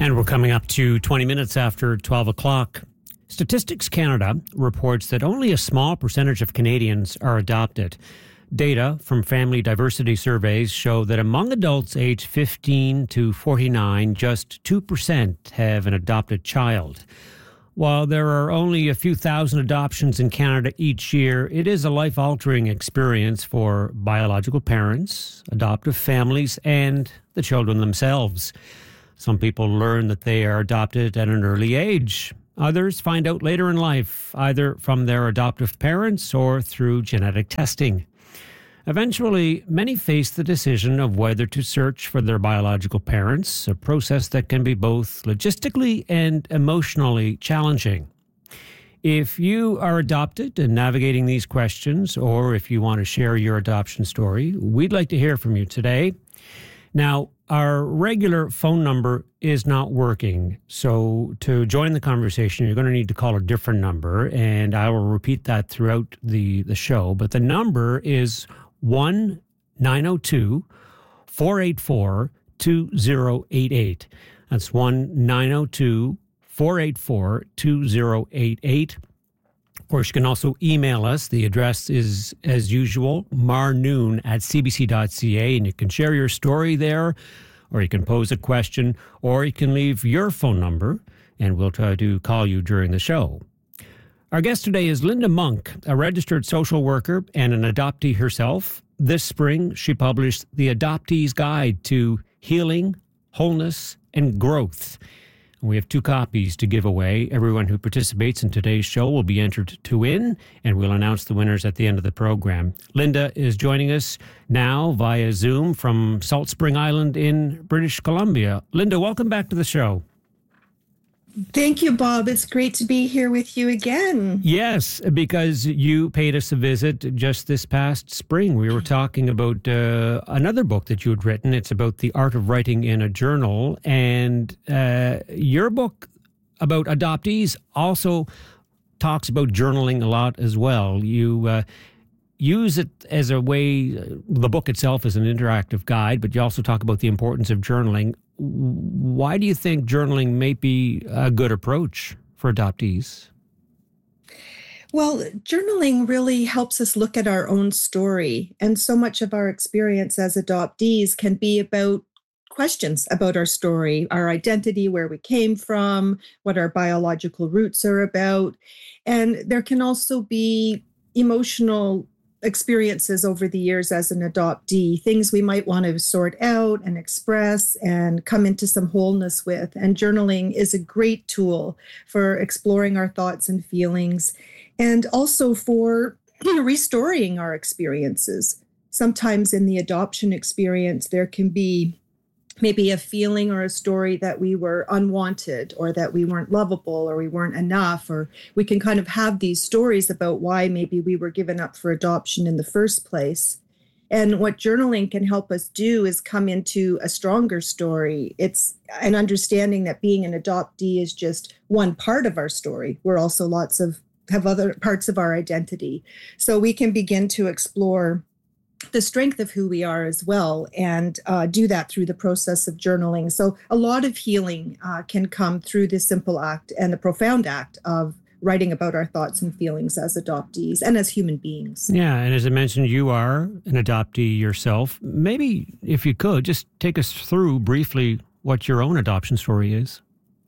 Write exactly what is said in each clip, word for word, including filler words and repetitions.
And we're coming up to twenty minutes after twelve o'clock. Statistics Canada reports that only a small percentage of Canadians are adopted. Data from family diversity surveys show that among adults aged fifteen to forty-nine, just two percent have an adopted child. While there are only a few thousand adoptions in Canada each year, it is a life-altering experience for biological parents, adoptive families, and the children themselves. Some people learn that they are adopted at an early age. Others find out later in life, either from their adoptive parents or through genetic testing. Eventually, many face the decision of whether to search for their biological parents, a process that can be both logistically and emotionally challenging. If you are adopted and navigating these questions, or if you want to share your adoption story, we'd like to hear from you today. Now, our regular phone number is not working, so to join the conversation, you're going to need to call a different number, and I will repeat that throughout the, the show. But the number is one nine zero two, four eight four, two zero eight eight. That's one nine zero two, four eight four, two zero eight eight. Of course, you can also email us. The address is, as usual, marnoon at c b c dot c a, and you can share your story there, or you can pose a question, or you can leave your phone number, and we'll try to call you during the show. Our guest today is Linda Monk, a registered social worker and an adoptee herself. This spring, she published The Adoptee's Guide to Healing, Wholeness, and Growth. We have two copies to give away. Everyone who participates in today's show will be entered to win, and we'll announce the winners at the end of the program. Linda is joining us now via Zoom from Salt Spring Island in British Columbia. Linda, welcome back to the show. Thank you, Bob. It's great to be here with you again. Yes, because you paid us a visit just this past spring. We were talking about uh, another book that you had written. It's about the art of writing in a journal. And uh, your book about adoptees also talks about journaling a lot as well. You uh, use it as a way, the book itself is an interactive guide, but you also talk about the importance of journaling. Why do you think journaling may be a good approach for adoptees? Well, journaling really helps us look at our own story. And so much of our experience as adoptees can be about questions about our story, our identity, where we came from, what our biological roots are about. And there can also be emotional experiences over the years as an adoptee, things we might want to sort out and express and come into some wholeness with. And journaling is a great tool for exploring our thoughts and feelings, and also for you know, restoring our experiences. Sometimes in the adoption experience, there can be maybe a feeling or a story that we were unwanted, or that we weren't lovable, or we weren't enough, or we can kind of have these stories about why maybe we were given up for adoption in the first place. And what journaling can help us do is come into a stronger story. It's an understanding that being an adoptee is just one part of our story. We're also lots of, have other parts of our identity. So we can begin to explore the strength of who we are as well, and uh, do that through the process of journaling. So a lot of healing uh, can come through this simple act and the profound act of writing about our thoughts and feelings as adoptees and as human beings. Yeah, and as I mentioned, you are an adoptee yourself. Maybe if you could, just take us through briefly what your own adoption story is.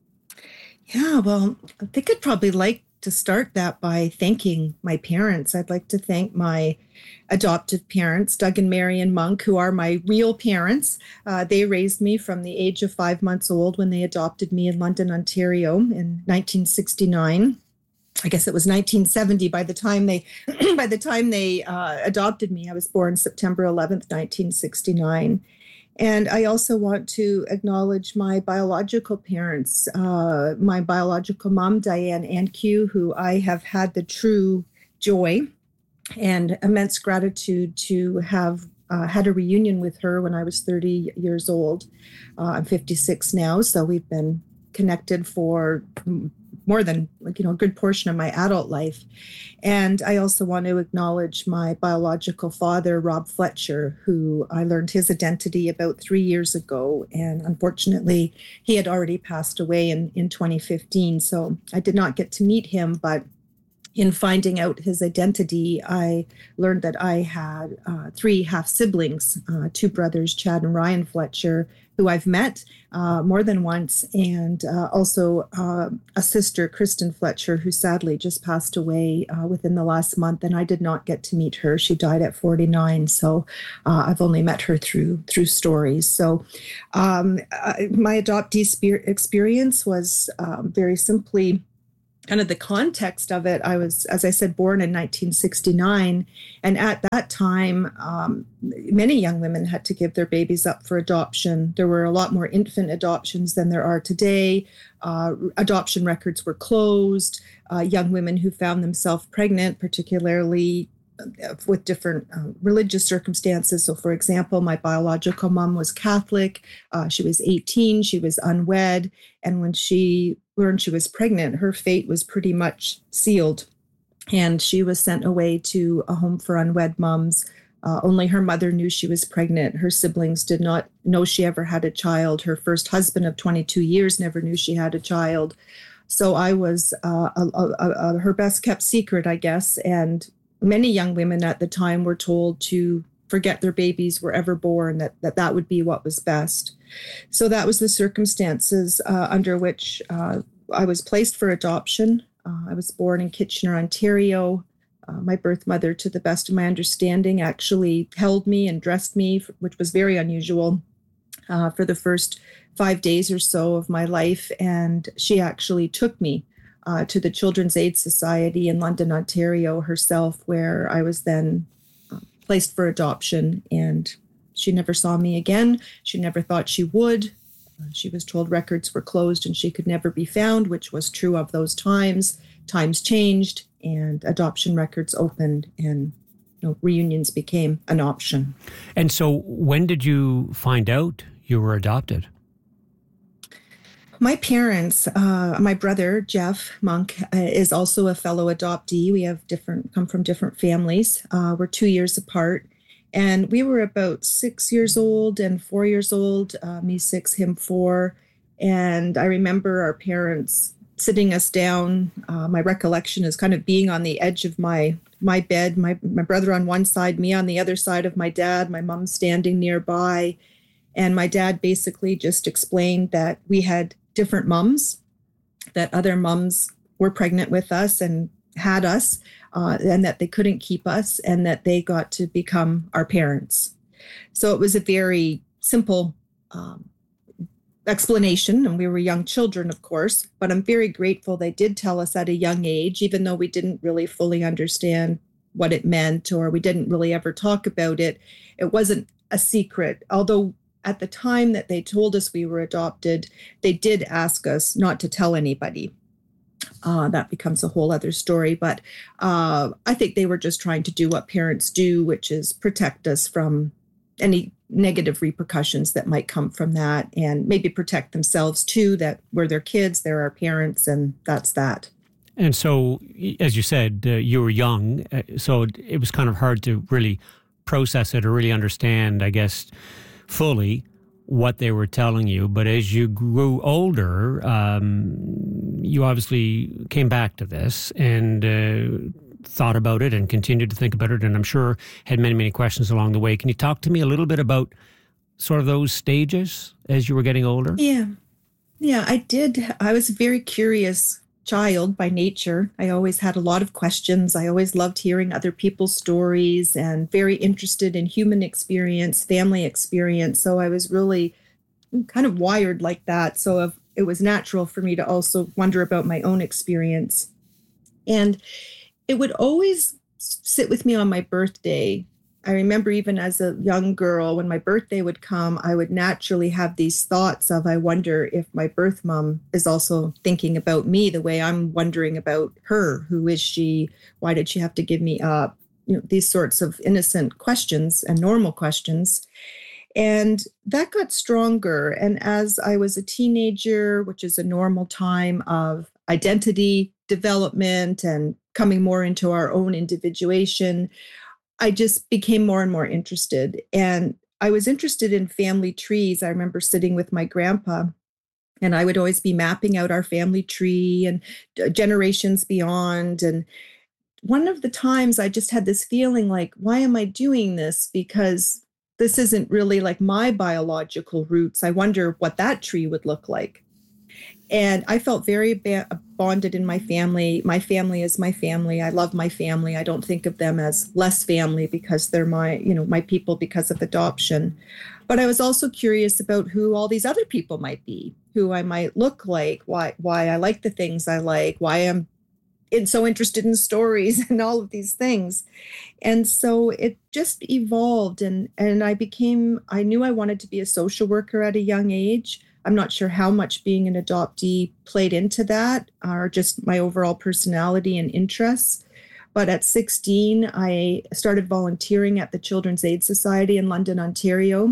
Yeah, well, I think I'd probably like to start that by thanking my parents. I'd like to thank my adoptive parents, Doug and Marion Monk, who are my real parents. Uh, they raised me from the age of five months old when they adopted me in London, Ontario in nineteen sixty-nine. I guess it was nineteen seventy by the time they by the time they uh, adopted me. I was born September eleventh, nineteen sixty-nine. And I also want to acknowledge my biological parents, uh, my biological mom, Diane Ankew, who I have had the true joy and immense gratitude to have uh, had a reunion with her when I was thirty years old. Uh, I'm fifty-six now, so we've been connected for more than, like, you know, a good portion of my adult life. And I also want to acknowledge my biological father, Rob Fletcher, who I learned his identity about three years ago. And unfortunately, he had already passed away in, in twenty fifteen. So I did not get to meet him, but in finding out his identity, I learned that I had uh, three half siblings, uh, two brothers, Chad and Ryan Fletcher, who I've met uh, more than once, and uh, also uh, a sister, Kristen Fletcher, who sadly just passed away uh, within the last month, and I did not get to meet her. She died at forty-nine, so uh, I've only met her through through stories. So um, I, my adoptee spe- experience was um, very simply kind of the context of it. I was, as I said, born in nineteen sixty-nine. And at that time, um, many young women had to give their babies up for adoption. There were a lot more infant adoptions than there are today. Uh, adoption records were closed. Uh, young women who found themselves pregnant, particularly with different uh, religious circumstances. So, for example, my biological mom was Catholic. Uh, she was eighteen. She was unwed. And when she learned she was pregnant, her fate was pretty much sealed. And she was sent away to a home for unwed moms. Uh, only her mother knew she was pregnant. Her siblings did not know she ever had a child. Her first husband of twenty-two years never knew she had a child. So I was uh, a, a, a, her best kept secret, I guess. And many young women at the time were told to forget their babies were ever born, that that, that would be what was best. So that was the circumstances uh, under which uh, I was placed for adoption. Uh, I was born in Kitchener, Ontario. Uh, my birth mother, to the best of my understanding, actually held me and dressed me, which was very unusual, uh, for the first five days or so of my life. And she actually took me uh, to the Children's Aid Society in London, Ontario herself, where I was then uh, placed for adoption. And she never saw me again. She never thought she would. Uh, she was told records were closed and she could never be found, which was true of those times. Times changed and adoption records opened, and you know, reunions became an option. And so when did you find out you were adopted? My parents, uh, my brother, Jeff Monk, uh, is also a fellow adoptee. We have different, come from different families. Uh, we're two years apart. And we were about six years old and four years old, uh, me six, him four. And I remember our parents sitting us down. Uh, my recollection is kind of being on the edge of my my bed, my, my brother on one side, me on the other side of my dad, my mom standing nearby. And my dad basically just explained that we had different mums, that other mums were pregnant with us and had us, uh, and that they couldn't keep us, and that they got to become our parents. So it was a very simple um, explanation, and we were young children, of course, but I'm very grateful they did tell us at a young age, even though we didn't really fully understand what it meant, or we didn't really ever talk about it. It wasn't a secret, although at the time that they told us we were adopted, they did ask us not to tell anybody. Uh, that becomes a whole other story. But uh, I think they were just trying to do what parents do, which is protect us from any negative repercussions that might come from that, and maybe protect themselves too, that we're their kids, they're our parents, and that's that. And so, as you said, uh, you were young, uh, so it was kind of hard to really process it or really understand, I guess, fully what they were telling you. But as you grew older, um, you obviously came back to this and uh, thought about it and continued to think about it, and I'm sure had many, many questions along the way. Can you talk to me a little bit about sort of those stages as you were getting older? Yeah. Yeah, I did. I was a very curious child by nature. I always had a lot of questions. I always loved hearing other people's stories and very interested in human experience, family experience. So I was really kind of wired like that. So it was natural for me to also wonder about my own experience. And it would always sit with me on my birthday. I remember even as a young girl, when my birthday would come, I would naturally have these thoughts of, I wonder if my birth mom is also thinking about me the way I'm wondering about her. Who is she? Why did she have to give me up? You know, these sorts of innocent questions and normal questions. And that got stronger. And as I was a teenager, which is a normal time of identity development and coming more into our own individuation, I just became more and more interested. And I was interested in family trees. I remember sitting with my grandpa, and I would always be mapping out our family tree and generations beyond. And one of the times I just had this feeling like, why am I doing this? Because this isn't really like my biological roots. I wonder what that tree would look like. And I felt very ba- bonded in my family. My family is my family. I love my family. I don't think of them as less family because they're my, you know, my people because of adoption. But I was also curious about who all these other people might be, who I might look like, why why I like the things I like, why I'm in, so interested in stories and all of these things. And so it just evolved, and and I became, I knew I wanted to be a social worker at a young age. I'm not sure how much being an adoptee played into that, or just my overall personality and interests. But at sixteen, I started volunteering at the Children's Aid Society in London, Ontario,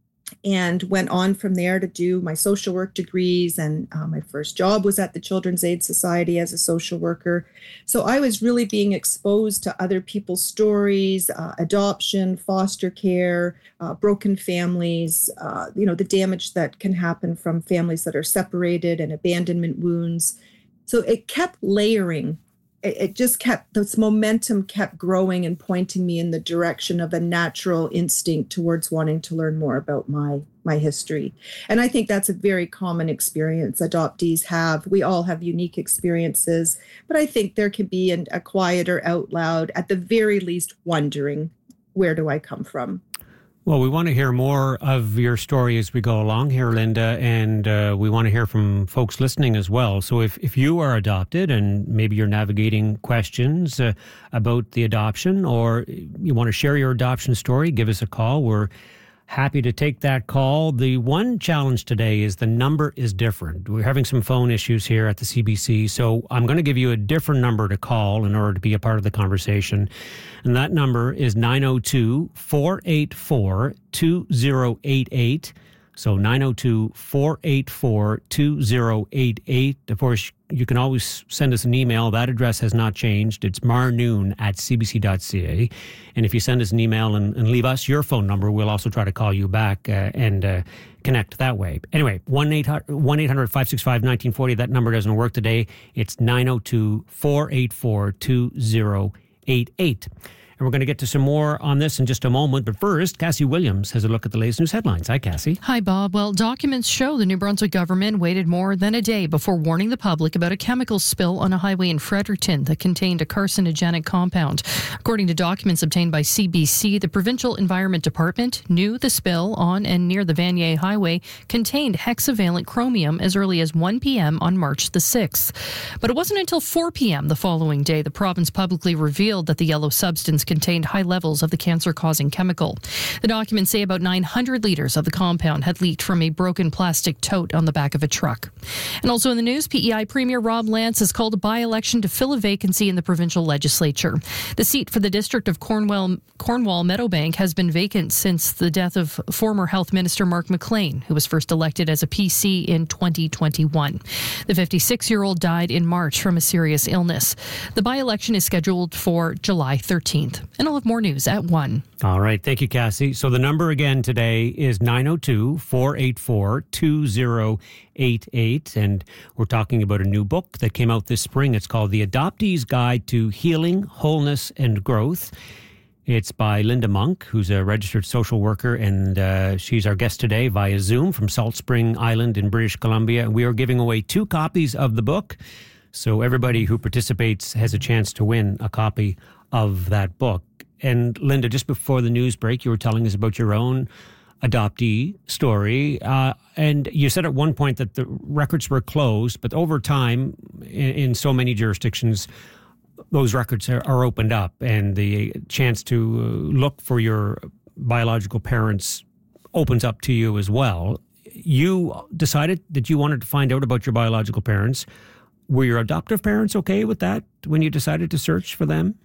and went on from there to do my social work degrees. And uh, my first job was at the Children's Aid Society as a social worker. So I was really being exposed to other people's stories, uh, adoption, foster care, uh, broken families, uh, you know, the damage that can happen from families that are separated and abandonment wounds. So it kept layering. It, it just kept, this momentum kept growing and pointing me in the direction of a natural instinct towards wanting to learn more about my my history. And I think that's a very common experience adoptees have. We all have unique experiences, but I think there can be an, a quieter out loud, at the very least, wondering, where do I come from? Well, we want to hear more of your story as we go along here, Linda, and uh, we want to hear from folks listening as well. So if, if you are adopted and maybe you're navigating questions uh, about the adoption, or you want to share your adoption story, give us a call. We're happy to take that call. The one challenge today is the number is different. We're having some phone issues here at the C B C, so I'm going to give you a different number to call in order to be a part of the conversation. And that number is nine oh two, four eight four, two oh eight eight. So nine oh two, four eight four, two oh eight eight. Of course, you can always send us an email. That address has not changed. It's marnoon at c b c dot c a. And if you send us an email and, and leave us your phone number, we'll also try to call you back uh, and uh, connect that way. Anyway, one eight hundred, five six five, one nine four zero. That number doesn't work today. It's nine oh two, four eight four, two oh eight eight. And we're going to get to some more on this in just a moment. But first, Cassie Williams has a look at the latest news headlines. Hi, Cassie. Hi, Bob. Well, documents show the New Brunswick government waited more than a day before warning the public about a chemical spill on a highway in Fredericton that contained a carcinogenic compound. According to documents obtained by C B C, the Provincial Environment Department knew the spill on and near the Vanier Highway contained hexavalent chromium as early as one p.m. on March the sixth. But it wasn't until four p.m. the following day the province publicly revealed that the yellow substance contained high levels of the cancer-causing chemical. The documents say about nine hundred litres of the compound had leaked from a broken plastic tote on the back of a truck. And also in the news, P E I Premier Rob Lance has called a by-election to fill a vacancy in the provincial legislature. The seat for the district of Cornwall, Cornwall Meadowbank has been vacant since the death of former Health Minister Mark McLean, who was first elected as a P C in twenty twenty-one. The fifty-six-year-old died in March from a serious illness. The by-election is scheduled for July thirteenth. And I'll have more news at one. All right. Thank you, Cassie. So the number again today is nine oh two, four eight four, two oh eight eight. And we're talking about a new book that came out this spring. It's called The Adoptee's Guide to Healing, Wholeness, and Growth. It's by Linda Monk, who's a registered social worker, and uh, she's our guest today via Zoom from Salt Spring Island in British Columbia. And we are giving away two copies of the book. So everybody who participates has a chance to win a copy of that book. And Linda, just before the news break, you were telling us about your own adoptee story. Uh, and you said at one point that the records were closed, but over time, in, in so many jurisdictions, those records are, are opened up, and the chance to uh, look for your biological parents opens up to you as well. You decided that you wanted to find out about your biological parents. Were your adoptive parents okay with that when you decided to search for them?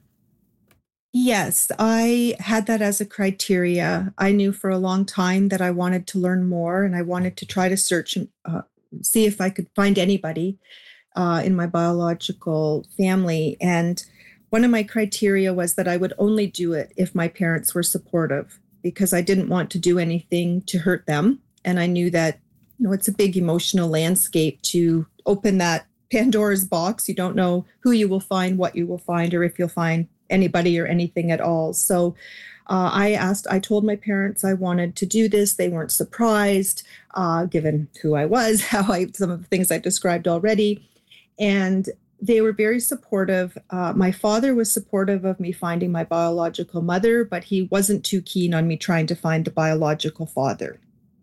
Yes, I had that as a criteria. I knew for a long time that I wanted to learn more, and I wanted to try to search and uh, see if I could find anybody uh, in my biological family. And one of my criteria was that I would only do it if my parents were supportive, because I didn't want to do anything to hurt them. And I knew that, you know, it's a big emotional landscape to open that Pandora's box. You don't know who you will find, what you will find, or if you'll find anybody or anything at all. So uh, I asked, I told my parents I wanted to do this. They weren't surprised, uh, given who I was, how I, some of the things I described already. And they were very supportive. Uh, my father was supportive of me finding my biological mother, but he wasn't too keen on me trying to find the biological father.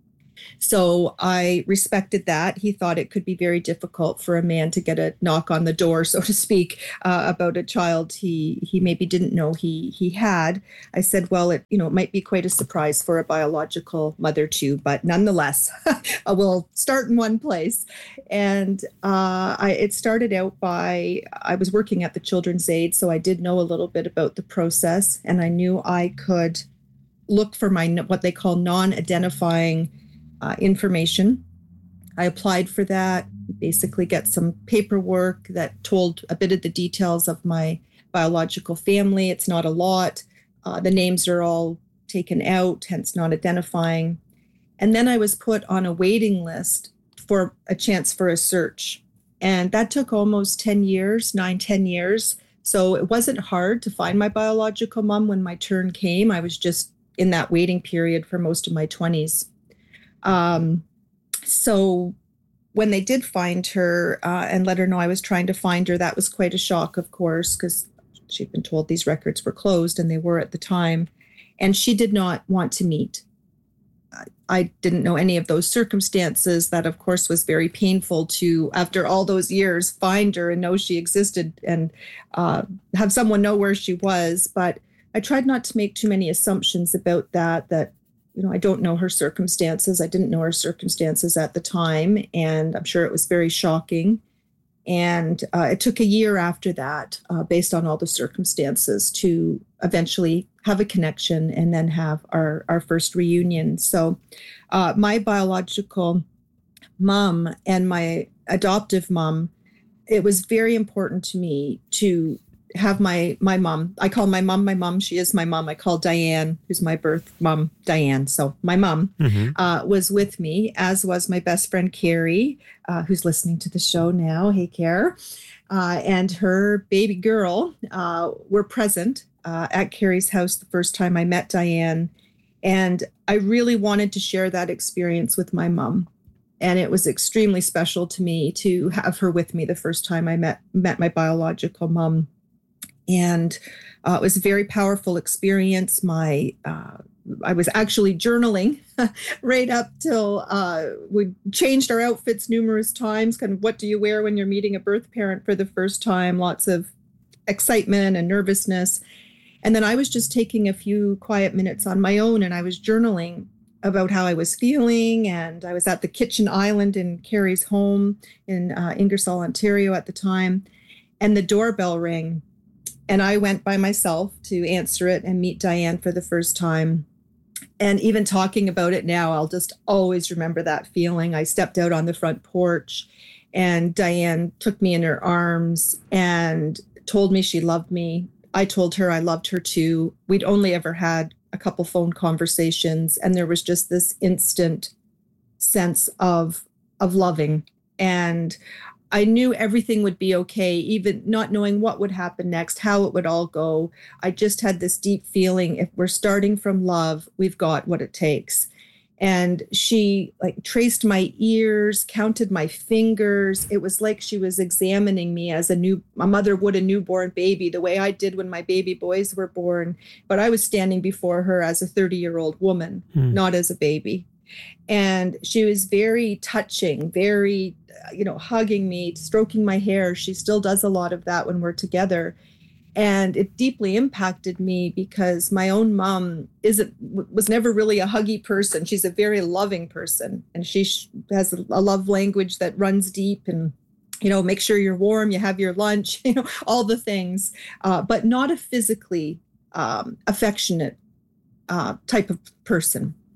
So I respected that. He thought it could be very difficult for a man to get a knock on the door, so to speak, uh, about a child he he maybe didn't know he he had. I said, well, it you know it might be quite a surprise for a biological mother too, but nonetheless, we'll start in one place. And uh, I, it started out by I was working at the Children's Aid, so I did know a little bit about the process, and I knew I could look for my what they call non-identifying Uh, information. I applied for that, basically get some paperwork that told a bit of the details of my biological family. It's not a lot. Uh, the names are all taken out, hence not identifying. And then I was put on a waiting list for a chance for a search. And that took almost ten years, nine, ten years. So it wasn't hard to find my biological mom when my turn came. I was just in that waiting period for most of my twenties. Um, so when they did find her uh, and let her know I was trying to find her, that was quite a shock, of course, because she'd been told these records were closed, and they were at the time. And she did not want to meet. I didn't know any of those circumstances. That, of course, was very painful to, after all those years, find her and know she existed and uh, have someone know where she was. But I tried not to make too many assumptions about that, that You know, I don't know her circumstances. I didn't know her circumstances at the time, and I'm sure it was very shocking. And uh, it took a year after that, uh, based on all the circumstances, to eventually have a connection and then have our, our first reunion. So uh, my biological mom and my adoptive mom, it was very important to me to have my my mom. I call my mom my mom. She is my mom. I call Diane, who's my birth mom, Diane. So my mom mm-hmm. uh, was with me, as was my best friend, Carrie, uh, who's listening to the show now. Hey, Care. Uh, and her baby girl uh, were present uh, at Carrie's house the first time I met Diane. And I really wanted to share that experience with my mom. And it was extremely special to me to have her with me the first time I met, met my biological mom. And uh, it was a very powerful experience. My uh, I was actually journaling right up till uh, we changed our outfits numerous times. Kind of, what do you wear when you're meeting a birth parent for the first time? Lots of excitement and nervousness. And then I was just taking a few quiet minutes on my own, and I was journaling about how I was feeling. And I was at the kitchen island in Carrie's home in uh, Ingersoll, Ontario at the time. And the doorbell rang. And I went by myself to answer it and meet Diane for the first time. And even talking about it now, I'll just always remember that feeling. I stepped out on the front porch, and Diane took me in her arms and told me she loved me. I told her I loved her too. We'd only ever had a couple phone conversations, and there was just this instant sense of, of loving. And I knew everything would be okay, even not knowing what would happen next, how it would all go. I just had this deep feeling, if we're starting from love, we've got what it takes. And she like traced my ears, counted my fingers. It was like she was examining me as a new, a mother would a newborn baby, the way I did when my baby boys were born. But I was standing before her as a thirty-year-old woman, hmm. not as a baby. And she was very touching, very, you know, hugging me, stroking my hair. She still does a lot of that when we're together. And it deeply impacted me because my own mom isn't, was never really a huggy person. She's a very loving person. And she has a love language that runs deep and, you know, make sure you're warm, you have your lunch, you know, all the things, uh, but not a physically um, affectionate uh, type of person.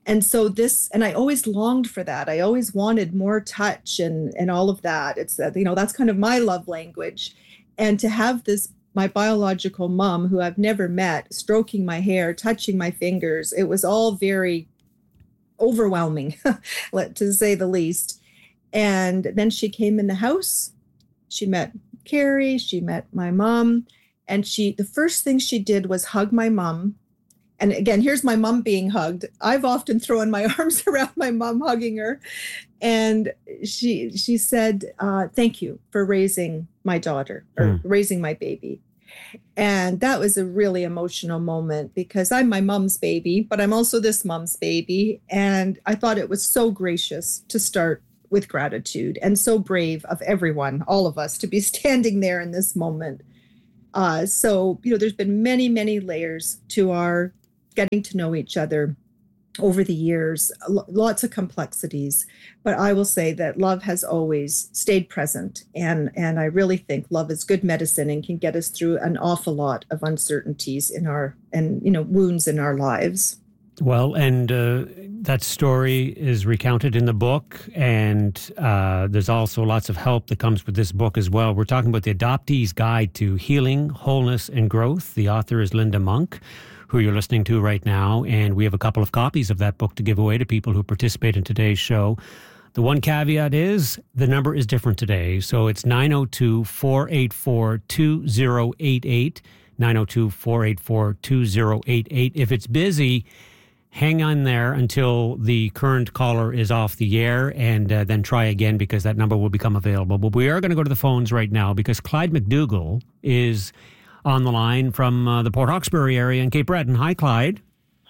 And so this, and I always longed for that. I always wanted more touch and and all of that. It's that, you know, that's kind of my love language. And to have this, my biological mom, who I've never met, stroking my hair, touching my fingers, it was all very overwhelming, to say the least. And then she came in the house. She met Carrie. She met my mom. And she, the first thing she did was hug my mom. And again, here's my mom being hugged. I've often thrown my arms around my mom, hugging her. And she she said, uh, thank you for raising my daughter, or mm. raising my baby. And that was a really emotional moment, because I'm my mom's baby, but I'm also this mom's baby. And I thought it was so gracious to start with gratitude, and so brave of everyone, all of us, to be standing there in this moment. Uh, so, you know, there's been many, many layers to our getting to know each other over the years, lots of complexities. But I will say that love has always stayed present. And, and I really think love is good medicine and can get us through an awful lot of uncertainties in our, and, you know, wounds in our lives. Well, and uh, that story is recounted in the book, and uh, there's also lots of help that comes with this book as well. We're talking about The Adoptee's Guide to Healing, Wholeness, and Growth. The author is Linda Monk, who you're listening to right now, and we have a couple of copies of that book to give away to people who participate in today's show. The one caveat is the number is different today, so it's nine oh two, four eight four, two oh eight eight, nine oh two, four eight four, two oh eight eight. If it's busy, hang on there until the current caller is off the air, and uh, then try again, because that number will become available. But we are going to go to the phones right now, because Clyde McDougall is on the line from uh, the Port Hawkesbury area in Cape Breton. Hi, Clyde.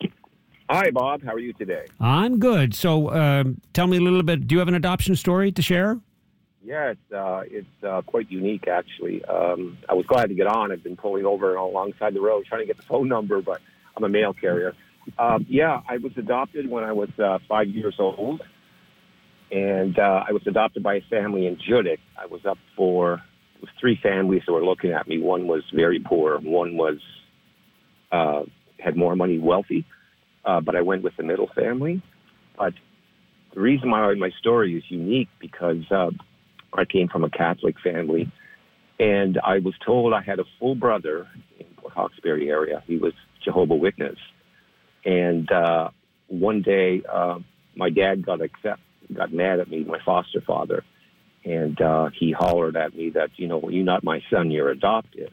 Hi, Bob. How are you today? I'm good. So uh, tell me a little bit. Do you have an adoption story to share? Yes, uh, it's uh, quite unique, actually. Um, I was glad to get on. I've been pulling over alongside the road trying to get the phone number, but I'm a mail carrier. Um, yeah, I was adopted when I was uh, five years old, and uh, I was adopted by a family in Judic. I was up for, it was three families that were looking at me. One was very poor. One was, uh, had more money, wealthy, uh, but I went with the middle family. But the reason why my story is unique, because uh, I came from a Catholic family, and I was told I had a full brother in Port Hawkesbury area. He was Jehovah's Witness. And uh, one day, uh, my dad got accept, got mad at me, my foster father, and uh, he hollered at me that, you know, you're not my son, you're adopted.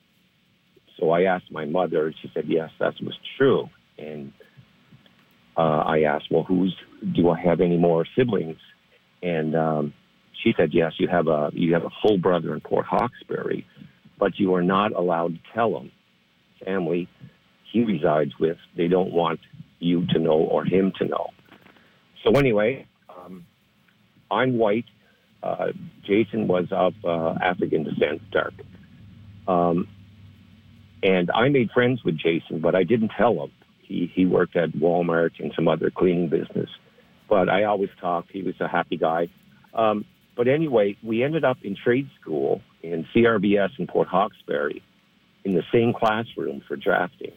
So I asked my mother, and she said, yes, that was true. And uh, I asked, well, who's, do I have any more siblings? And um, she said, yes, you have a you have a full brother in Port Hawkesbury, but you are not allowed to tell him. Family he resides with, they don't want you to know or him to know. So anyway, um, I'm white. Uh, Jason was of uh, African descent, dark. Um, and I made friends with Jason, but I didn't tell him. He, he worked at Walmart and some other cleaning business. But I always talked. He was a happy guy. Um, but anyway, we ended up in trade school in C R B S in Port Hawkesbury in the same classroom for drafting.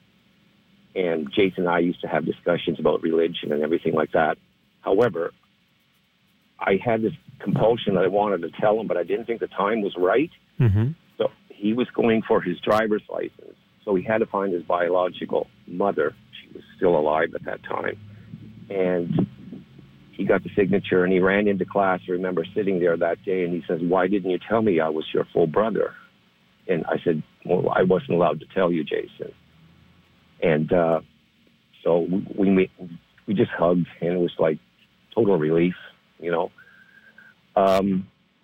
And Jason and I used to have discussions about religion and everything like that. However, I had this compulsion that I wanted to tell him, but I didn't think the time was right. Mm-hmm. So he was going for his driver's license. So he had to find his biological mother. She was still alive at that time. And he got the signature, and he ran into class. I remember sitting there that day, and he says, why didn't you tell me I was your full brother? And I said, well, I wasn't allowed to tell you, Jason. And uh, so we, we we just hugged, and it was like total relief, you know. Um,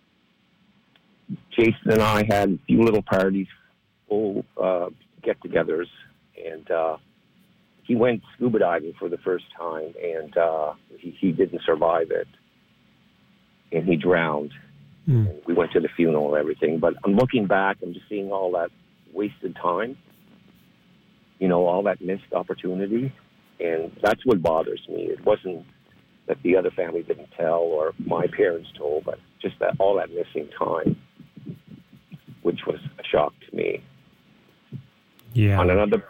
Jason and I had a few little parties, full uh, get-togethers, and uh, he went scuba diving for the first time, and uh, he, he didn't survive it, and he drowned. Mm. And we went to the funeral and everything. But I'm looking back, I'm just seeing all that wasted time. You know, all that missed opportunity, and that's what bothers me. It wasn't that the other family didn't tell or my parents told, but just that all that missing time, which was a shock to me. Yeah. On another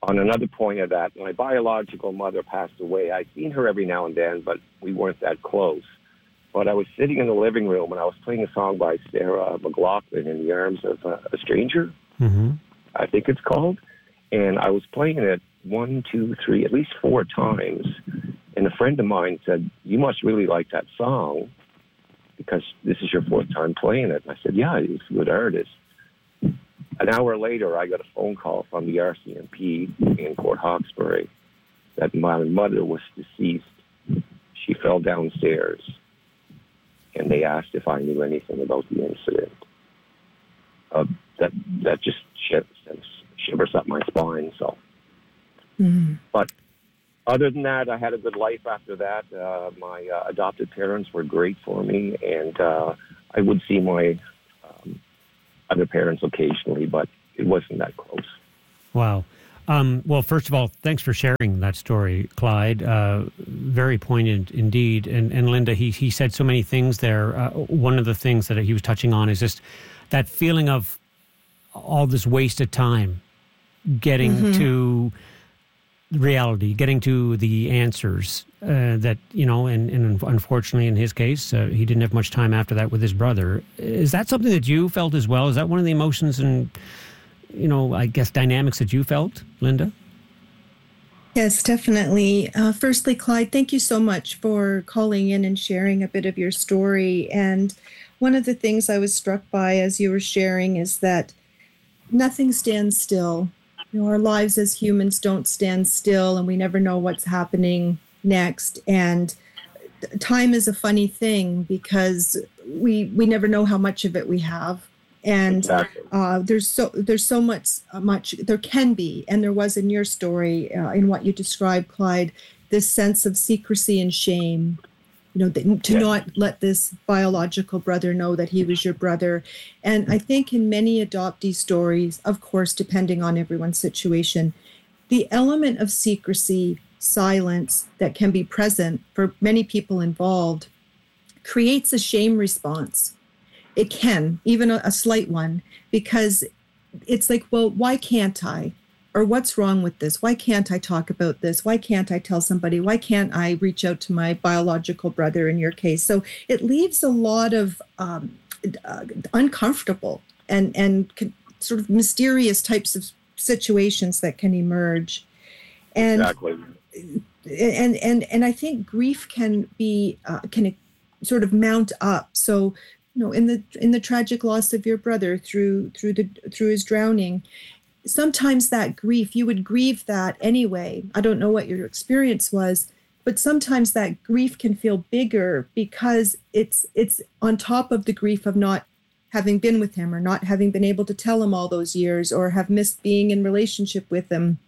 on another point of that, my biological mother passed away. I'd seen her every now and then, but we weren't that close. But I was sitting in the living room and I was playing a song by Sarah McLachlan, In the Arms of a, a Stranger, Mm-hmm. I think it's called. And I was playing it one, two, three, at least four times. And a friend of mine said, you must really like that song because this is your fourth time playing it. And I said, yeah, he's a good artist. An hour later, I got a phone call from the R C M P in Port Hawkesbury that my mother was deceased. She fell downstairs, and they asked if I knew anything about the incident. Uh, that that just shivers up my spine. So, Mm-hmm. but other than that, I had a good life after that. Uh, my uh, adopted parents were great for me, and uh, I would see my um, other parents occasionally, but it wasn't that close. Wow. Um, well, first of all, thanks for sharing that story, Clyde. Uh, very poignant indeed. And, and Linda, he he said so many things there. Uh, one of the things that he was touching on is just that feeling of all this wasted time getting Mm-hmm. to reality, getting to the answers uh, that, you know, and, and unfortunately in his case, uh, he didn't have much time after that with his brother. Is that something that you felt as well? Is that one of the emotions and, you know, I guess dynamics that you felt, Linda? Yes, definitely. Uh, firstly, Clyde, thank you so much for calling in and sharing a bit of your story. And one of the things I was struck by as you were sharing is that nothing stands still. You know, our lives as humans don't stand still, and we never know what's happening next. And time is a funny thing because we we never know how much of it we have. And Exactly. uh, there's so there's so much much there can be, and there was in your story, uh, in what you described, Clyde, this sense of secrecy and shame. You know, that, to Yes. not let this biological brother know that he was your brother. And I think in many adoptee stories, of course, depending on everyone's situation, the element of secrecy, silence that can be present for many people involved creates a shame response. It can, even a, a slight one, because it's like, well, why can't I? Or what's wrong with this? Why can't I talk about this? Why can't I tell somebody? Why can't I reach out to my biological brother in your case? So it leaves a lot of um, uh, uncomfortable and, and con- sort of mysterious types of situations that can emerge. And Exactly. and and and I think grief can be uh, can sort of mount up. So, you know, in the in the tragic loss of your brother through through the through his drowning, sometimes that grief, you would grieve that anyway. I don't know what your experience was, but sometimes that grief can feel bigger because it's it's on top of the grief of not having been with him or not having been able to tell him all those years or have missed being in relationship with him.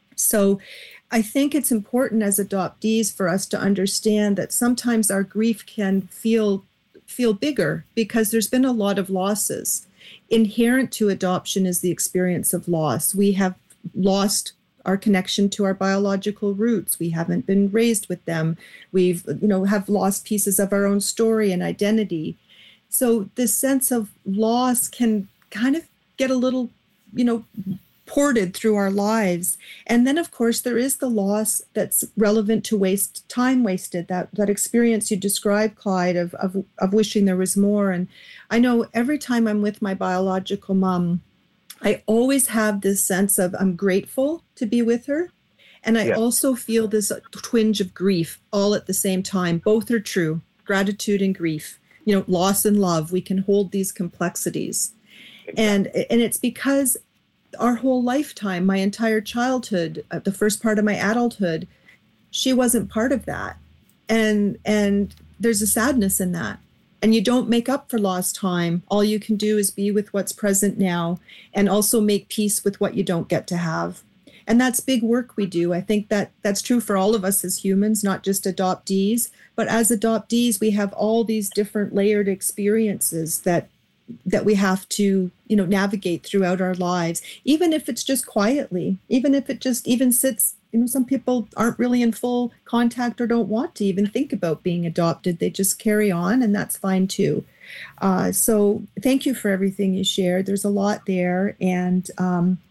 So I think it's important as adoptees for us to understand that sometimes our grief can feel feel bigger because there's been a lot of losses. Inherent to adoption is the experience of loss. We have lost our connection to our biological roots. We haven't been raised with them. We've, you know, have lost pieces of our own story and identity. So this sense of loss can kind of get a little, you know, ported through our lives. And then, of course, there is the loss that's relevant to waste time wasted, that that experience you described, Clyde, of, of, of wishing there was more. And I know every time I'm with my biological mom, I always have this sense of I'm grateful to be with her. And I Yes. also feel this twinge of grief all at the same time. Both are true, gratitude and grief. You know, loss and love, we can hold these complexities. Exactly. And and it's because our whole lifetime, my entire childhood, uh, the first part of my adulthood, she wasn't part of that. And and there's a sadness in that. And you don't make up for lost time. All you can do is be with what's present now and also make peace with what you don't get to have. And that's big work we do. I think that that's true for all of us as humans, not just adoptees. But as adoptees, we have all these different layered experiences that that we have to, you know, navigate throughout our lives, even if it's just quietly, even if it just even sits, you know, some people aren't really in full contact or don't want to even think about being adopted. They just carry on, and that's fine too. Uh, so thank you for everything you shared. There's a lot there. And um,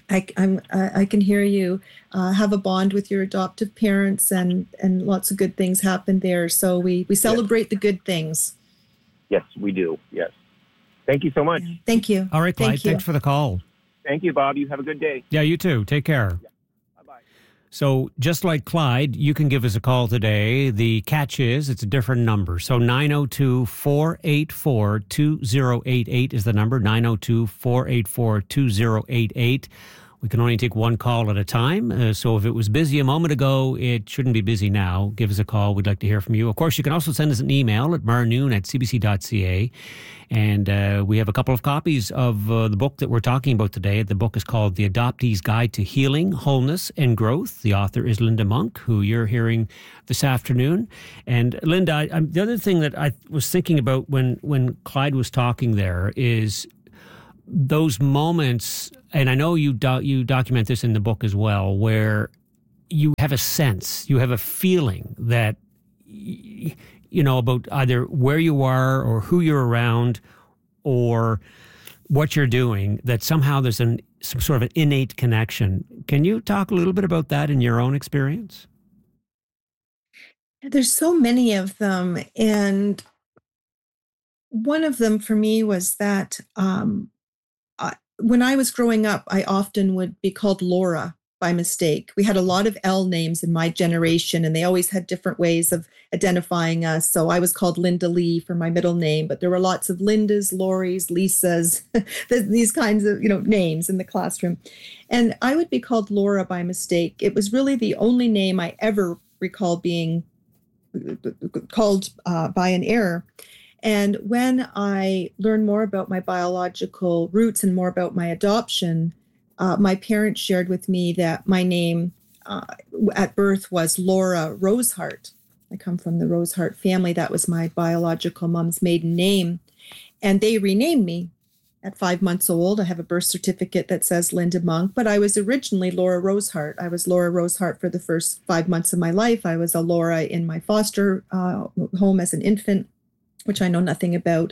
I, I'm, I I can hear you uh, have a bond with your adoptive parents, and, and lots of good things happen there. So we, we celebrate yes. the good things. Yes, we do. Yes. Thank you so much. Yeah. Thank you. All right, Clyde. Thank Thanks for the call. Thank you, Bob. You have a good day. Yeah, you too. Take care. Yeah. Bye-bye. So just like Clyde, you can give us a call today. The catch is it's a different number. So nine oh two, four eight four, two oh eight eight is the number, nine oh two, four eight four, two oh eight eight. We can only take one call at a time. Uh, so if it was busy a moment ago, it shouldn't be busy now. Give us a call. We'd like to hear from you. Of course, you can also send us an email at marnoon at c b c dot c a. And uh, we have a couple of copies of uh, the book that we're talking about today. The book is called The Adoptee's Guide to Healing, Wholeness, and Growth. The author is Linda Monk, who you're hearing this afternoon. And Linda, I, I, the other thing that I was thinking about when, when Clyde was talking there is those moments, and I know you do, you document this in the book as well, where you have a sense, you have a feeling that, you know, about either where you are or who you're around or what you're doing, that somehow there's an, some sort of an innate connection. Can you talk a little bit about that in your own experience? There's so many of them. And one of them for me was that um, I, when I was growing up, I often would be called Laura by mistake. We had a lot of L names in my generation, and they always had different ways of identifying us. So I was called Linda Lee for my middle name, but there were lots of Lindas, Loris, Lisas, these kinds of, you know, names in the classroom. And I would be called Laura by mistake. It was really the only name I ever recall being called uh, by an error. And when I learned more about my biological roots and more about my adoption, uh, my parents shared with me that my name uh, at birth was Laura Rosehart. I come from the Rosehart family. That was my biological mom's maiden name. And they renamed me at five months old. I have a birth certificate that says Linda Monk, but I was originally Laura Rosehart. I was Laura Rosehart for the first five months of my life. I was a Laura in my foster uh, home as an infant, which I know nothing about.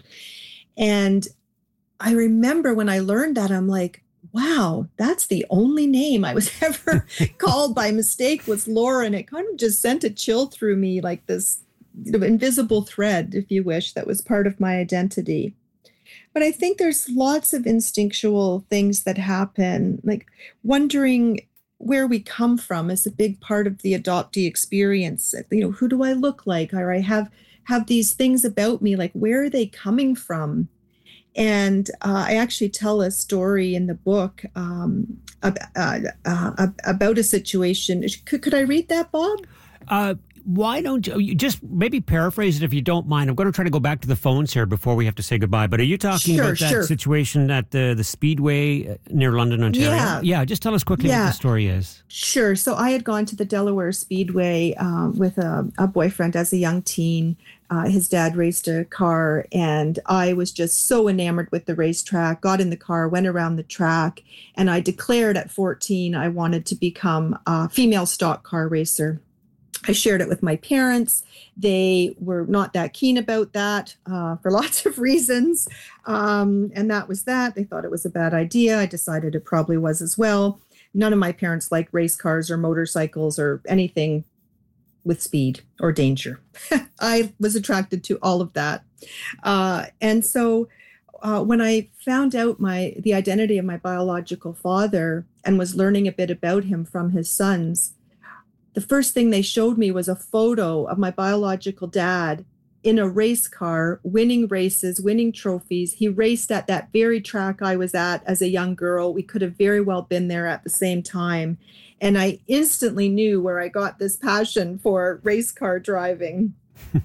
And I remember when I learned that, I'm like, wow, that's the only name I was ever called by mistake was Laura. And it kind of just sent a chill through me, like this, you know, invisible thread, if you wish, that was part of my identity. But I think there's lots of instinctual things that happen, like wondering where we come from is a big part of the adoptee experience. You know, who do I look like? Or I have have these things about me, like where are they coming from? And uh, I actually tell a story in the book um, ab- uh, uh, about a situation. Could, could I read that, Bob? Uh, why don't you, you just maybe paraphrase it if you don't mind? I'm going to try to go back to the phones here before we have to say goodbye. But are you talking sure, about that sure. situation at the, the Speedway near London, Ontario? Yeah. Yeah, just tell us quickly yeah. what the story is. Sure. So I had gone to the Delaware Speedway um, with a, a boyfriend as a young teen. Uh, his dad raced a car, and I was just so enamored with the racetrack, got in the car, went around the track, and I declared at fourteen I wanted to become a female stock car racer. I shared it with my parents. They were not that keen about that uh, for lots of reasons. Um, and that was that. They thought it was a bad idea. I decided it probably was as well. None of my parents liked race cars or motorcycles or anything with speed or danger. I was attracted to all of that. Uh, and so uh, when I found out my the identity of my biological father and was learning a bit about him from his sons, the first thing they showed me was a photo of my biological dad in a race car, winning races, winning trophies. He raced at that very track I was at as a young girl. We could have very well been there at the same time. And I instantly knew where I got this passion for race car driving.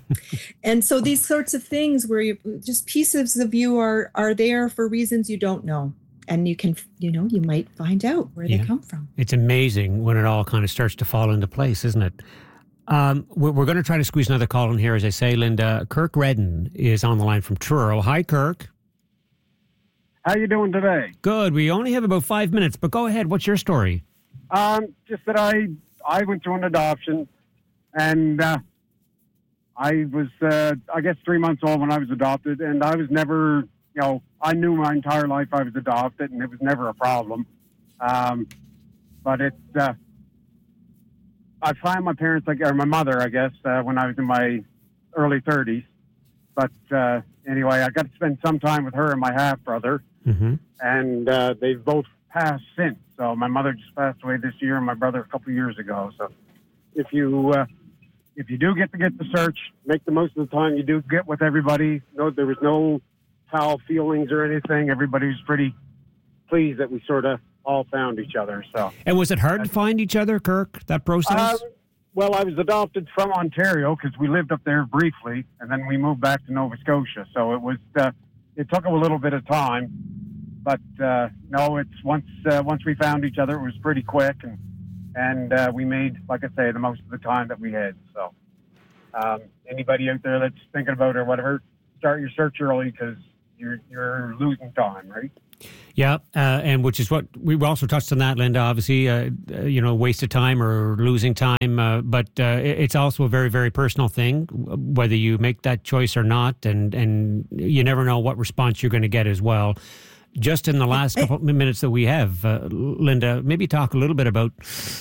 And so these sorts of things where you, just pieces of you are are there for reasons you don't know. And you can, you know, you might find out where yeah. they come from. It's amazing when it all kind of starts to fall into place, isn't it? Um, we're, we're going to try to squeeze another call in here, as I say, Linda. Kirk Redden is on the line from Truro. Hi, Kirk. How you doing today? Good. We only have about five minutes, but go ahead. What's your story? Um, just that I I went through an adoption, and uh, I was, uh, I guess, three months old when I was adopted, and I was never... You know, I knew my entire life I was adopted, and it was never a problem. Um, but it's, uh, I find my parents, like, or my mother, I guess, uh, when I was in my early thirties. But uh, anyway, I got to spend some time with her and my half-brother. Mm-hmm. And uh, they've both passed since. So my mother just passed away this year and my brother a couple of years ago. So if you uh, if you do get to get the search, make the most of the time you do get with everybody. No, there was no foul feelings or anything. Everybody was pretty pleased that we sort of all found each other. So. And was it hard to find each other, Kirk, that process? Um, well, I was adopted from Ontario because we lived up there briefly, and then we moved back to Nova Scotia. So it was uh, it took a little bit of time. But uh, no, it's once uh, once we found each other, it was pretty quick, and and uh, we made, like I say, the most of the time that we had. So um, anybody out there that's thinking about it or whatever, start your search early because you're you're losing time, right? Yeah, uh, and which is what we also touched on that, Linda. Obviously, uh, you know, waste of time or losing time, uh, but uh, it's also a very, very personal thing, whether you make that choice or not, and and you never know what response you're going to get as well. Just in the last couple of minutes that we have, uh, Linda, maybe talk a little bit about,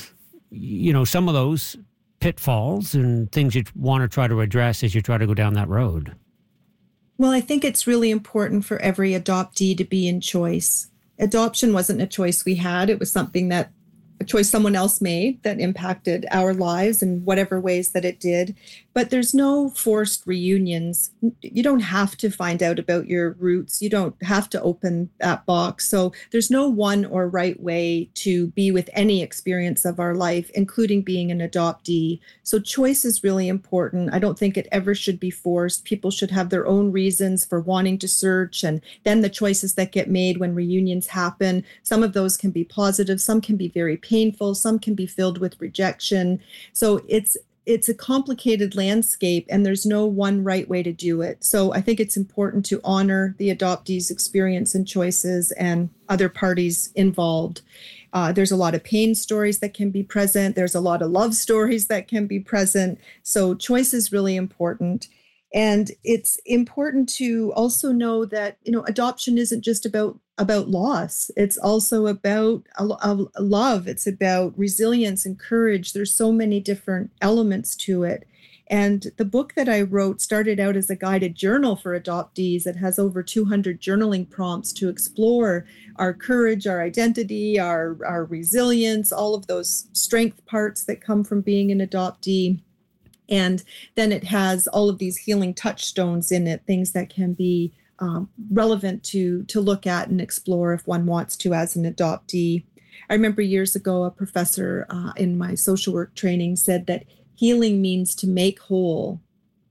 you know, some of those pitfalls and things you want to try to address as you try to go down that road. Well, I think it's really important for every adoptee to be in choice. Adoption wasn't a choice we had. It was something that, a choice someone else made that impacted our lives in whatever ways that it did. But there's no forced reunions. You don't have to find out about your roots. You don't have to open that box. So there's no one or right way to be with any experience of our life, including being an adoptee. So choice is really important. I don't think it ever should be forced. People should have their own reasons for wanting to search, and then the choices that get made when reunions happen. Some of those can be positive, some can be very painful, some can be filled with rejection. So it's It's a complicated landscape, and there's no one right way to do it. So I think it's important to honor the adoptee's experience and choices and other parties involved. Uh, there's a lot of pain stories that can be present. There's a lot of love stories that can be present. So choice is really important. And it's important to also know that, you know, adoption isn't just about about loss. It's also about a, a love. It's about resilience and courage. There's so many different elements to it. And the book that I wrote started out as a guided journal for adoptees. It has over two hundred journaling prompts to explore our courage, our identity, our, our resilience, all of those strength parts that come from being an adoptee. And then it has all of these healing touchstones in it, things that can be um, relevant to, to look at and explore if one wants to as an adoptee. I remember years ago, a professor uh, in my social work training said that healing means to make whole.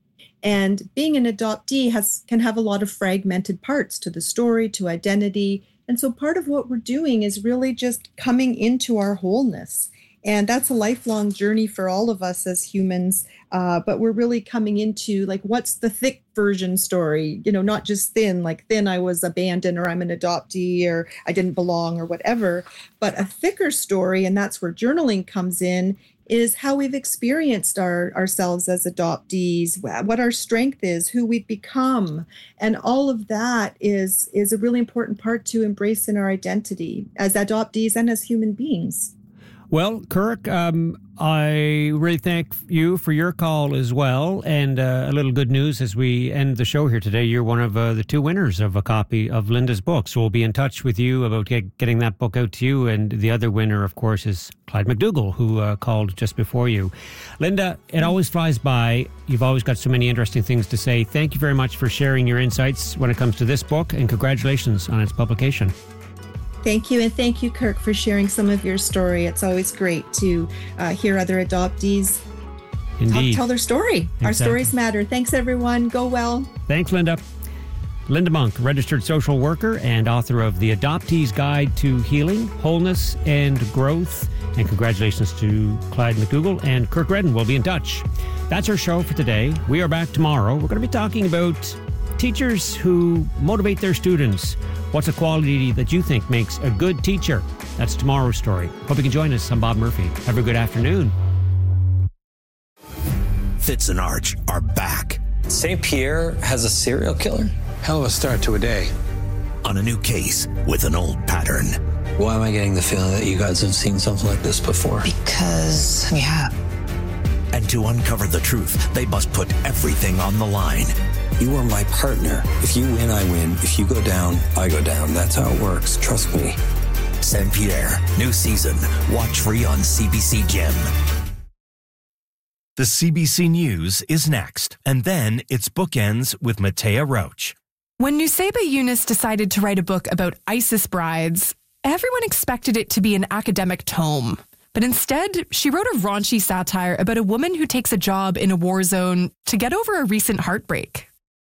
And being an adoptee has can have a lot of fragmented parts to the story, to identity. And so part of what we're doing is really just coming into our wholeness. And that's a lifelong journey for all of us as humans. Uh, but we're really coming into, like, what's the thick version story? You know, not just thin, like thin, I was abandoned, or I'm an adoptee, or I didn't belong, or whatever. But a thicker story, and that's where journaling comes in, is how we've experienced our, ourselves as adoptees, what our strength is, who we've become. And all of that is, is a really important part to embrace in our identity as adoptees and as human beings. Well, Kirk, um, I really thank you for your call as well. And uh, a little good news as we end the show here today. You're one of uh, the two winners of a copy of Linda's book. So we'll be in touch with you about get, getting that book out to you. And the other winner, of course, is Clyde McDougall, who uh, called just before you. Linda, it always flies by. You've always got so many interesting things to say. Thank you very much for sharing your insights when it comes to this book, and congratulations on its publication. Thank you. And thank you, Kirk, for sharing some of your story. It's always great to uh, hear other adoptees Indeed. Talk, tell their story. Exactly. Our stories matter. Thanks, everyone. Go well. Thanks, Linda. Linda Monk, registered social worker and author of The Adoptee's Guide to Healing, Wholeness, and Growth. And congratulations to Clyde McDougall and Kirk Redden. We'll be in touch. That's our show for today. We are back tomorrow. We're going to be talking about teachers who motivate their students. What's a quality that you think makes a good teacher? That's tomorrow's story. Hope you can join us. I'm Bob Murphy. Have a good afternoon. Fitz and Arch are back. Saint Pierre has a serial killer? Hell of a start to a day. On a new case with an old pattern. Why am I getting the feeling that you guys have seen something like this before? Because we have. And to uncover the truth, they must put everything on the line. You are my partner. If you win, I win. If you go down, I go down. That's how it works. Trust me. Saint Pierre, new season. Watch free on C B C Gem. The C B C News is next, and then it's Bookends with Matea Roach. When Nuseba Yunus decided to write a book about ISIS brides, everyone expected it to be an academic tome. But instead, she wrote a raunchy satire about a woman who takes a job in a war zone to get over a recent heartbreak.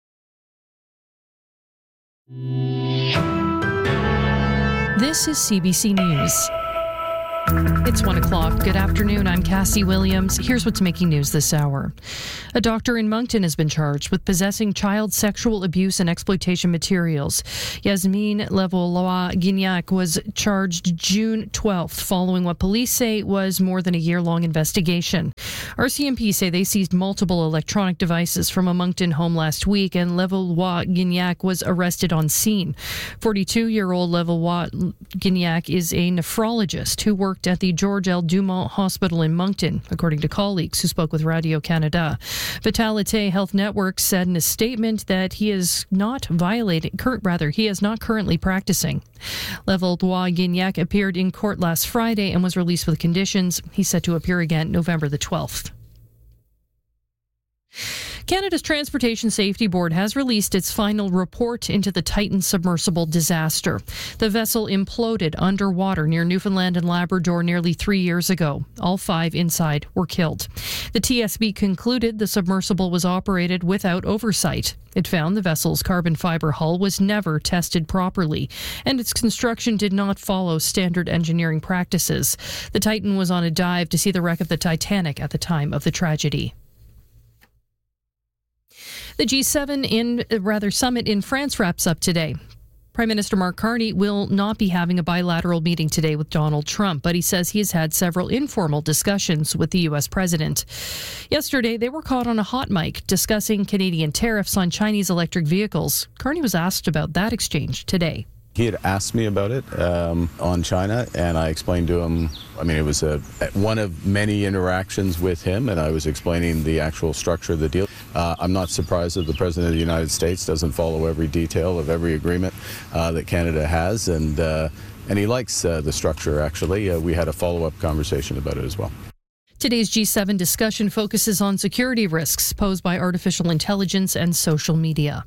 This is C B C News. It's one o'clock. Good afternoon. I'm Cassie Williams. Here's what's making news this hour. A doctor in Moncton has been charged with possessing child sexual abuse and exploitation materials. Yasmin Levallois-Guignac was charged June twelfth following what police say was more than a year-long investigation. R C M P say they seized multiple electronic devices from a Moncton home last week, and Levallois-Guignac was arrested on scene. forty-two-year-old Levallois-Guignac is a nephrologist who worked at the George L. Dumont Hospital in Moncton, according to colleagues who spoke with Radio Canada. Vitalite Health Network said in a statement that he is not violating, rather, he is not currently practicing. Levallois-Guignac appeared in court last Friday and was released with conditions. He's set to appear again November the twelfth. Canada's Transportation Safety Board has released its final report into the Titan submersible disaster. The vessel imploded underwater near Newfoundland and Labrador nearly three years ago. All five inside were killed. The T S B concluded the submersible was operated without oversight. It found the vessel's carbon fiber hull was never tested properly, and its construction did not follow standard engineering practices. The Titan was on a dive to see the wreck of the Titanic at the time of the tragedy. The G seven in rather summit in France wraps up today. Prime Minister Mark Carney will not be having a bilateral meeting today with Donald Trump, but he says he has had several informal discussions with the U S president. Yesterday, they were caught on a hot mic discussing Canadian tariffs on Chinese electric vehicles. Carney was asked about that exchange today. He had asked me about it um, on China, and I explained to him, I mean, it was a, one of many interactions with him, and I was explaining the actual structure of the deal. Uh, I'm not surprised that the President of the United States doesn't follow every detail of every agreement uh, that Canada has, and, uh, and he likes uh, the structure, actually. Uh, we had a follow-up conversation about it as well. Today's G seven discussion focuses on security risks posed by artificial intelligence and social media.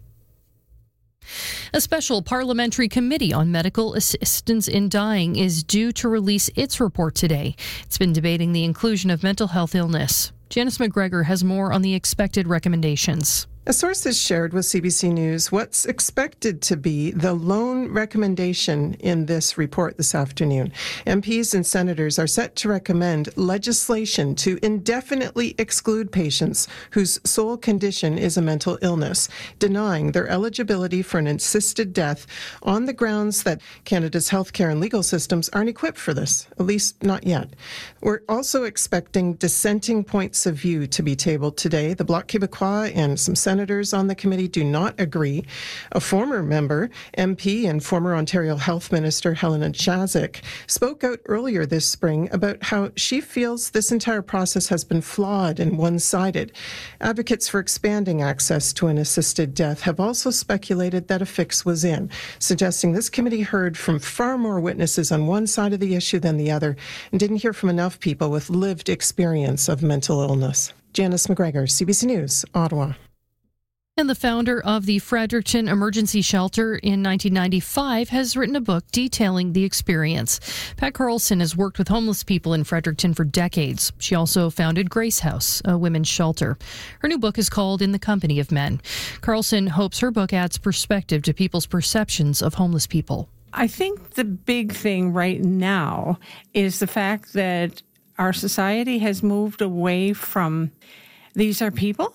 A special parliamentary committee on medical assistance in dying is due to release its report today. It's been debating the inclusion of mental health illness. Janice McGregor has more on the expected recommendations. A source has shared with C B C News what's expected to be the lone recommendation in this report this afternoon. M Ps and senators are set to recommend legislation to indefinitely exclude patients whose sole condition is a mental illness, denying their eligibility for an assisted death on the grounds that Canada's healthcare and legal systems aren't equipped for this, at least not yet. We're also expecting dissenting points of view to be tabled today. The Bloc Québécois and some senators Senators on the committee do not agree. A former member, M P and former Ontario Health Minister Helena Jaczek spoke out earlier this spring about how she feels this entire process has been flawed and one-sided. Advocates for expanding access to an assisted death have also speculated that a fix was in, suggesting this committee heard from far more witnesses on one side of the issue than the other and didn't hear from enough people with lived experience of mental illness. Janice McGregor, C B C News, Ottawa. And the founder of the Fredericton Emergency Shelter in nineteen ninety-five has written a book detailing the experience. Pat Carlson has worked with homeless people in Fredericton for decades. She also founded Grace House, a women's shelter. Her new book is called In the Company of Men. Carlson hopes her book adds perspective to people's perceptions of homeless people. I think the big thing right now is the fact that our society has moved away from these are people.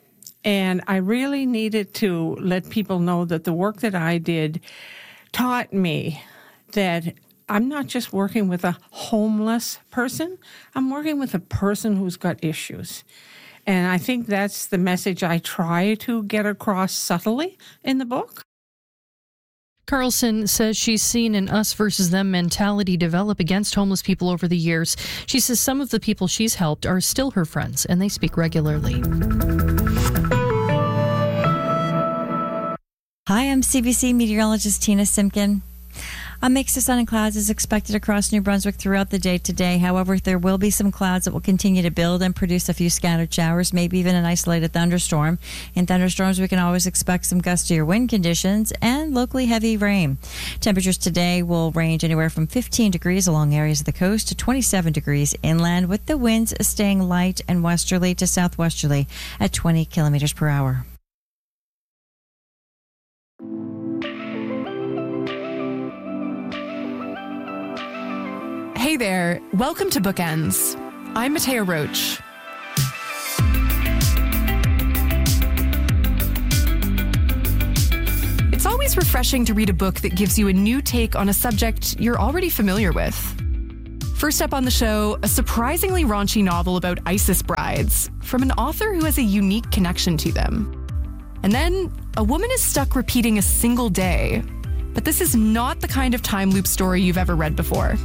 And I really needed to let people know that the work that I did taught me that I'm not just working with a homeless person. I'm working with a person who's got issues. And I think that's the message I try to get across subtly in the book. Carlson says she's seen an us versus them mentality develop against homeless people over the years. She says some of the people she's helped are still her friends, and they speak regularly. Hi, I'm C B C meteorologist Tina Simkin. A mix of sun and clouds is expected across New Brunswick throughout the day today. However, there will be some clouds that will continue to build and produce a few scattered showers, maybe even an isolated thunderstorm. In thunderstorms, we can always expect some gustier wind conditions and locally heavy rain. Temperatures today will range anywhere from fifteen degrees along areas of the coast to twenty-seven degrees inland, with the winds staying light and westerly to southwesterly at twenty kilometers per hour. Hey there, welcome to Bookends. I'm Mattea Roach. It's always refreshing to read a book that gives you a new take on a subject you're already familiar with. First up on the show, a surprisingly raunchy novel about ISIS brides from an author who has a unique connection to them. And then, a woman is stuck repeating a single day. But this is not the kind of time loop story you've ever read before.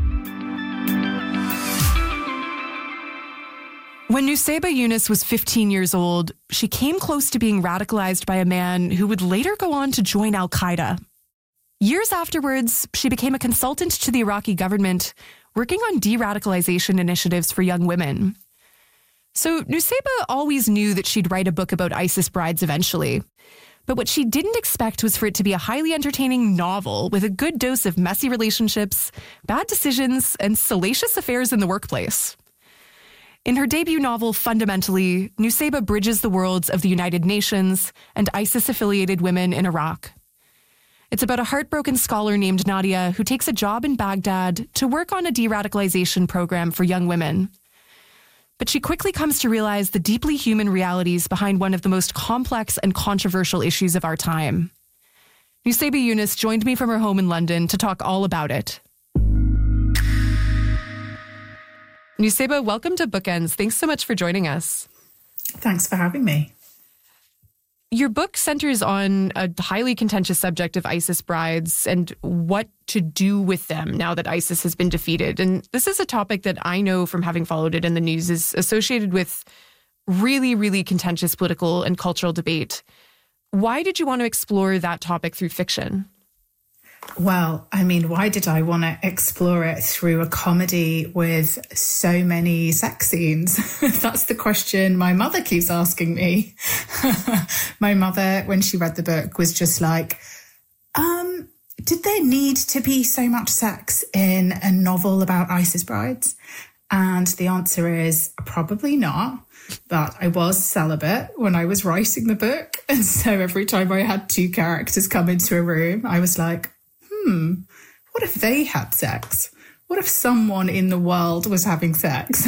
When Nusseibeh Yunus was fifteen years old, she came close to being radicalized by a man who would later go on to join al-Qaeda. Years afterwards, she became a consultant to the Iraqi government, working on de-radicalization initiatives for young women. So Nusseibeh always knew that she'd write a book about ISIS brides eventually. But what she didn't expect was for it to be a highly entertaining novel with a good dose of messy relationships, bad decisions, and salacious affairs in the workplace. In her debut novel, Fundamentally, Nusseibeh bridges the worlds of the United Nations and ISIS-affiliated women in Iraq. It's about a heartbroken scholar named Nadia who takes a job in Baghdad to work on a de-radicalization program for young women. But she quickly comes to realize the deeply human realities behind one of the most complex and controversial issues of our time. Nusseibeh Yunus joined me from her home in London to talk all about it. Nusseibeh, welcome to Bookends. Thanks so much for joining us. Thanks for having me. Your book centers on a highly contentious subject of ISIS brides and what to do with them now that ISIS has been defeated. And this is a topic that I know from having followed it in the news is associated with really, really contentious political and cultural debate. Why did you want to explore that topic through fiction? Well, I mean, why did I want to explore it through a comedy with so many sex scenes? That's the question my mother keeps asking me. My mother, when she read the book, was just like, um, did there need to be so much sex in a novel about ISIS brides? And the answer is probably not. But I was celibate when I was writing the book. And so every time I had two characters come into a room, I was like, hmm, what if they had sex? What if someone in the world was having sex?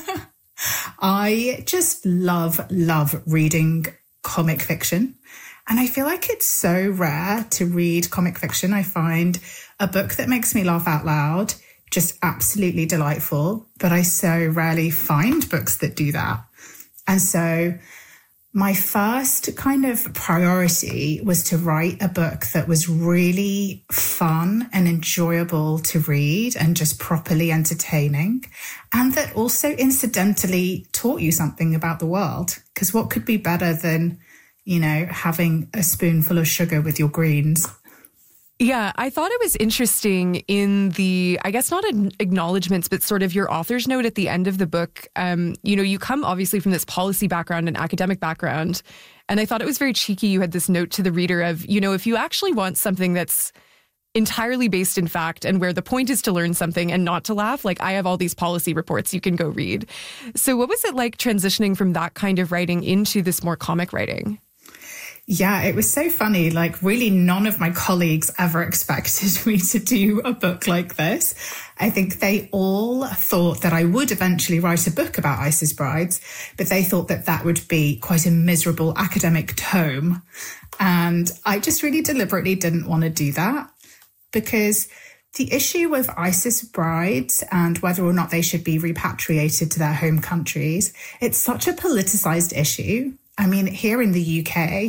I just love, love reading comic fiction. And I feel like it's so rare to read comic fiction. I find a book that makes me laugh out loud just absolutely delightful. But I so rarely find books that do that. And so my first kind of priority was to write a book that was really fun and enjoyable to read and just properly entertaining, and that also incidentally taught you something about the world. Because what could be better than, you know, having a spoonful of sugar with your greens? Yeah, I thought it was interesting in the, I guess not acknowledgements, but sort of your author's note at the end of the book. Um, you know, you come obviously from this policy background and academic background. And I thought it was very cheeky. You had this note to the reader of, you know, if you actually want something that's entirely based in fact and where the point is to learn something and not to laugh, like I have all these policy reports you can go read. So what was it like transitioning from that kind of writing into this more comic writing? Yeah, it was so funny. Like, really, none of my colleagues ever expected me to do a book like this. I think they all thought that I would eventually write a book about ISIS brides, but they thought that that would be quite a miserable academic tome. And I just really deliberately didn't want to do that, because the issue with ISIS brides and whether or not they should be repatriated to their home countries, it's such a politicized issue. I mean, here in the U K,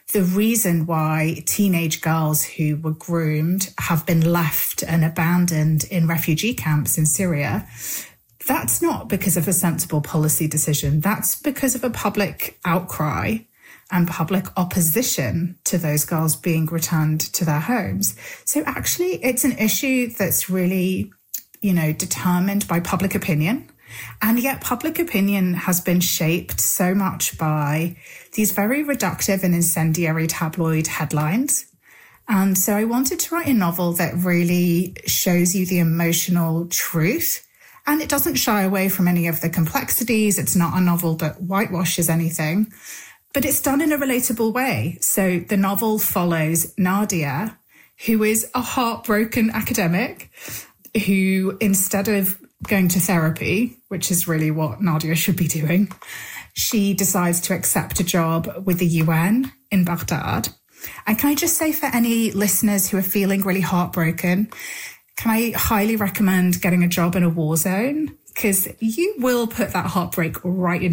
the reason why teenage girls who were groomed have been left and abandoned in refugee camps in Syria, that's not because of a sensible policy decision. That's because of a public outcry and public opposition to those girls being returned to their homes. So actually, it's an issue that's really, you know, determined by public opinion. And yet public opinion has been shaped so much by these very reductive and incendiary tabloid headlines. And so I wanted to write a novel that really shows you the emotional truth. And it doesn't shy away from any of the complexities. It's not a novel that whitewashes anything, but it's done in a relatable way. So the novel follows Nadia, who is a heartbroken academic who, instead of going to therapy, which is really what Nadia should be doing, she decides to accept a job with the U N in Baghdad. And can I just say, for any listeners who are feeling really heartbroken, can I highly recommend getting a job in a war zone? Because you will put that heartbreak right in